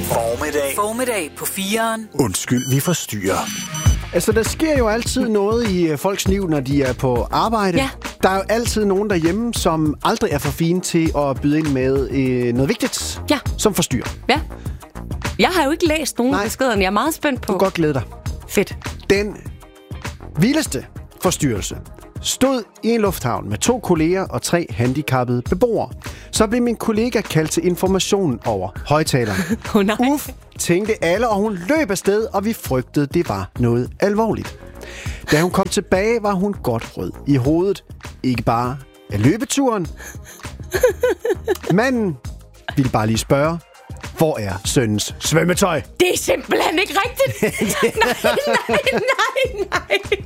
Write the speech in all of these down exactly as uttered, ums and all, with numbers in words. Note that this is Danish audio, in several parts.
Formiddag. Formiddag på fireren. Undskyld, vi forstyrrer. Altså, der sker jo altid noget i uh, folks liv, når de er på arbejde. Ja. Der er jo altid nogen derhjemme, som aldrig er for fine til at byde ind med uh, noget vigtigt, Ja. som forstyrrer. Ja. Jeg har jo ikke læst nogen Nej. af beskederne. Jeg er meget spændt på. Du kan godt glæde dig. Fedt. Den vildeste forstyrrelse stod i en lufthavn med to kolleger og tre handicappede beboere. Så blev min kollega kaldt til information over højtaleren. Oh, nej. Uff, tænkte alle, og hun løb afsted, og vi frygtede, det var noget alvorligt. Da hun kom tilbage, var hun godt rød i hovedet. Ikke bare af løbeturen. Manden ville bare lige spørge, hvor er sønnens svømmetøj? Det er simpelthen ikke rigtigt. nej, nej, nej, nej.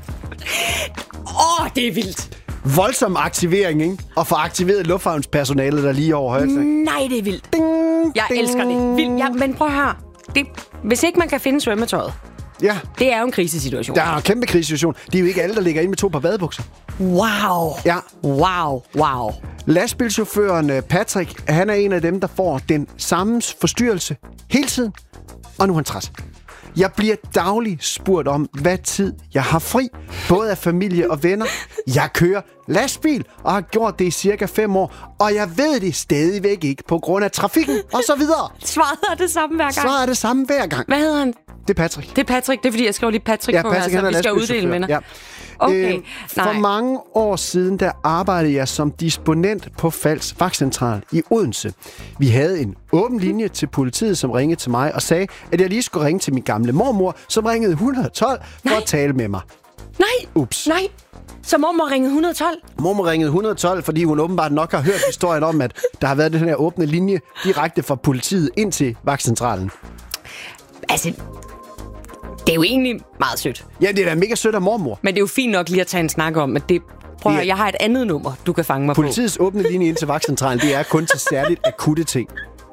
Åh, oh, det er vildt. Voldsom aktivering, ikke? Og få aktiveret lufthavnspersonalet, der lige over højre. Nej, det er vildt. Ding, Jeg ding. elsker det. Vildt. Ja, men prøv at høre. Det, hvis ikke man kan finde svømmetøjet, Ja, det er jo en krisesituation. der er en kæmpe krisesituation. Det er jo ikke alle, der ligger inde med to par badebukser. Wow. Ja. Wow, wow. Lastbilchaufføren øh, Patrick, han er en af dem, der får den samme forstyrrelse hele tiden. Og nu er han træt. Jeg bliver dagligt spurgt om, hvad tid jeg har fri. Både af familie og venner. Jeg kører lastbil og har gjort det i cirka fem år. Og jeg ved det stadigvæk ikke på grund af trafikken og så videre. Svaret er det samme hver gang. Svaret er det samme hver gang. Hvad hedder han? Det er Patrick. Det er Patrick. Det er fordi, jeg skrev lige Patrick Ja, på Patrick, her, han så er vi skal uddele lastbilchauffør. med. Ja. Okay, Øh, nej. For mange år siden, der arbejdede jeg som disponent på Falds Vagtcentral i Odense. Vi havde en åben linje til politiet, som ringede til mig og sagde, at jeg lige skulle ringe til min gamle mormor, som ringede et hundrede og tolv for Nej. at tale med mig. Nej, Ups. nej. Så mormor ringede et hundrede og tolv? Mormor ringede et hundrede og tolv, fordi hun åbenbart nok har hørt historien om, at der har været den her åbne linje direkte fra politiet ind til vagtcentralen. Altså, det er jo egentlig meget sødt. Ja, det er da mega sødt af mormor. Men det er jo fint nok lige at tage en snak om, at det... Prøv at høre, Ja. jeg har et andet nummer, du kan fange mig Politiets åbne linje ind til vagtcentralen, det er kun til særligt akutte ting.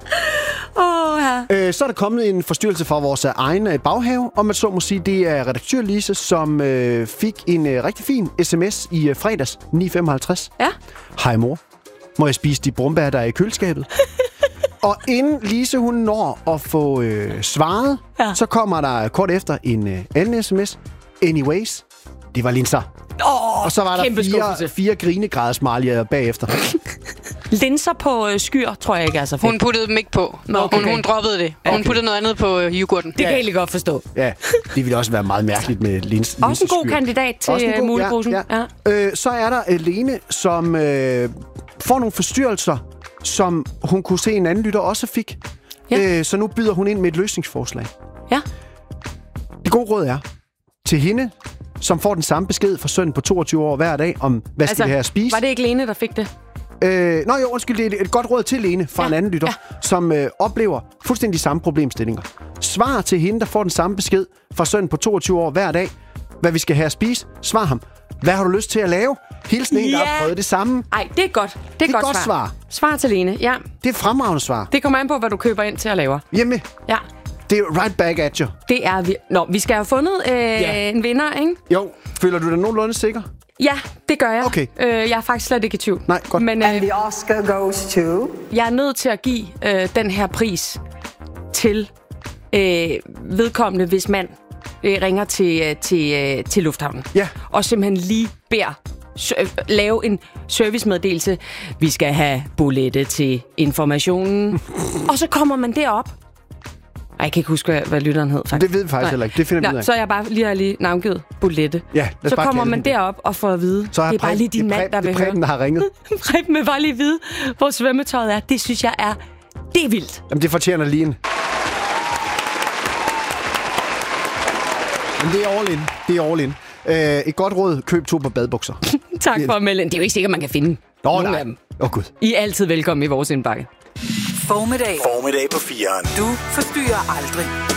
på. Åh, oh, ja. Øh, så er der kommet en forstyrrelse fra vores egen øh, baghave, og man så må sige, det er redaktør Lise, som øh, fik en øh, rigtig fin sms i øh, fredags ni femoghalvtreds. Ja. Hej mor, må jeg spise de brumbær, der er i køleskabet? Og inden Lise hun når at få øh, svaret, Ja. så kommer der kort efter en øh, anden sms. Anyways, det var linser. Åh, Og så var der kæmpe fire, skuffelse. fire grinegradesmalier bagefter. Linser på øh, skyr, tror jeg ikke er så fedt. Hun puttede dem ikke på. Nå, okay. Hun, hun droppede det. Hun Okay. puttede noget andet på øh, yoghurten. Det kan jeg egentlig godt forstå. Ja, det ville også være meget mærkeligt med lins. Også en god linseskyr. kandidat til Også en øh, god- muleposen. Ja, ja. Øh, så er der øh, Lene, som øh, får nogle forstyrrelser, som hun kunne se en anden lytter også fik. Ja. Øh, så nu byder hun ind med et løsningsforslag. Ja. Det gode råd er til hende, som får den samme besked fra sønnen på toogtyve år hver dag, om hvad skal Altså, det her at spise. var det ikke Lene, der fik det? Øh, nå jo, undskyld, det er et, et godt råd til Lene fra Ja, en anden lytter, ja. som øh, oplever fuldstændig de samme problemstillinger. Svar til hende, der får den samme besked fra sønnen på toogtyve år hver dag, hvad vi skal have at spise. Svar ham. Hvad har du lyst til at lave? Hilsen en, der Ja. har prøvet det samme. Nej, det er godt. Det er, Det er godt, godt svar. svar. Svar til Lene, ja. Det er et fremragende svar. Det kommer an på, hvad du køber ind til at lave. Hjemme, Ja, det er right back at you. det er vi. Nå, vi skal have fundet øh, Ja. en vinder, ikke? Jo, føler du dig nogenlunde sikker? Ja, det gør jeg. Okay. Øh, jeg er faktisk slet ikke i tvivl. Nej, godt. Men And øh, the Oscar goes to... jeg er nødt til at give øh, den her pris til øh, vedkommende, hvis man øh, ringer til, øh, til, øh, til lufthavnen. Ja. Og simpelthen lige beder øh, lave en servicemeddelelse. Vi skal have bolette til informationen. Og så kommer man derop. Ej, jeg kan ikke huske, hvad, hvad lytteren hed, faktisk. Det ved vi faktisk heller ikke. Det finder vi Nå, ud af. Så er jeg bare lige har lige navngivet bolette. Ja, lad os så bare kommer kalde man hende det. derop og får at vide. Så det er bare Preben- lige din det er mand, Preben- der vil det er høre. Preben, der har ringet. Preben vil bare lige vide, hvor svømmetøjet er. Det synes jeg er... Det er vildt. Jamen, det fortjener lige en. Men det er all in. Det er all in. Øh, et godt råd. Køb to på badebukser. Tak for at melde ind. Det er jo ikke sikkert, man kan finde Nå, nogen nej. af dem. Åh, oh, gud. I er altid velkommen i vores indbakke. Formiddag. Formiddag på fireren. Du forstyrrer aldrig.